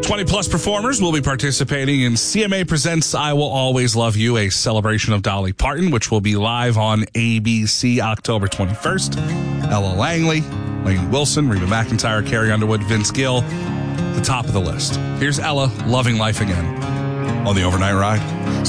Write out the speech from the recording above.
20-plus performers will be participating in CMA Presents I Will Always Love You, a celebration of Dolly Parton, which will be live on ABC October 21st. Ella Langley, Lainey Wilson, Reba McEntire, Carrie Underwood, Vince Gill, the top of the list. Here's Ella, Loving Life Again, on the Overnight Ride.